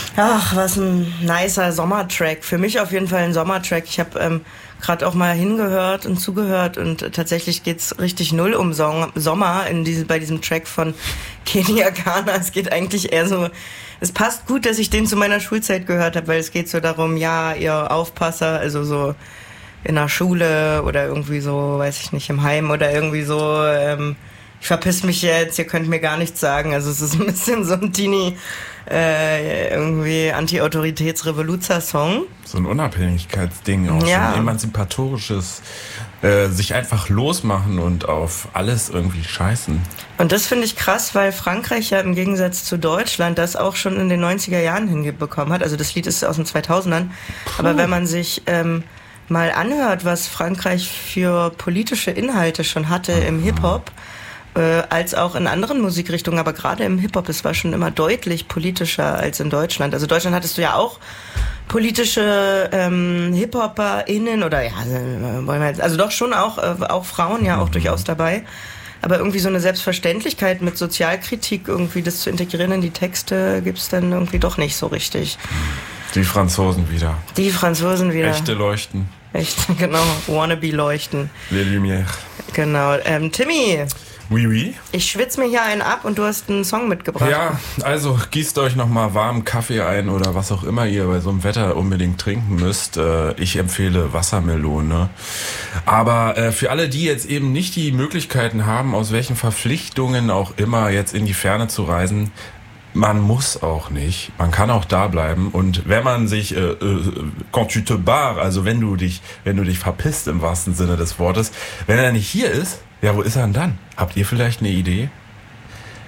Ach, was ein nicer Sommertrack. Für mich auf jeden Fall ein Sommertrack. Ich habe gerade auch mal hingehört und zugehört und tatsächlich geht's richtig null um Sommer bei diesem Track von Kenya Ghana. Es geht eigentlich eher so, es passt gut, dass ich den zu meiner Schulzeit gehört habe, weil es geht so darum, ja, ihr Aufpasser, also so in der Schule oder irgendwie so, weiß ich nicht, im Heim oder irgendwie so, ich verpiss mich jetzt, ihr könnt mir gar nichts sagen. Also es ist ein bisschen so ein Teenie, irgendwie Anti-Autoritäts-Revoluzer-Song. So ein Unabhängigkeitsding, auch so ein emanzipatorisches, sich einfach losmachen und auf alles irgendwie scheißen. Und das finde ich krass, weil Frankreich ja im Gegensatz zu Deutschland das auch schon in den 90er Jahren hinbekommen hat. Also das Lied ist aus den 2000ern. Aber wenn man sich mal anhört, was Frankreich für politische Inhalte schon hatte im Hip-Hop, als auch in anderen Musikrichtungen, aber gerade im Hip-Hop, das war schon immer deutlich politischer als in Deutschland. Also in Deutschland hattest du ja auch politische HipHopperInnen oder ja, also doch schon auch Frauen ja auch durchaus dabei. Aber irgendwie so eine Selbstverständlichkeit mit Sozialkritik, irgendwie das zu integrieren in die Texte, gibt's dann irgendwie doch nicht so richtig. Die Franzosen wieder. Echte Leuchten. Echt, genau. Wannabe Leuchten. Les Lumières. Genau. Timmy. Oui, oui. Ich schwitze mir hier einen ab und du hast einen Song mitgebracht. Ja, also gießt euch nochmal warmen Kaffee ein oder was auch immer ihr bei so einem Wetter unbedingt trinken müsst. Ich empfehle Wassermelone. Aber für alle, die jetzt eben nicht die Möglichkeiten haben, aus welchen Verpflichtungen auch immer jetzt in die Ferne zu reisen, man muss auch nicht. Man kann auch da bleiben. Und wenn man sich, quand tu te barres, also wenn du dich verpisst im wahrsten Sinne des Wortes, wenn er nicht hier ist, ja, wo ist er denn dann? Habt ihr vielleicht eine Idee?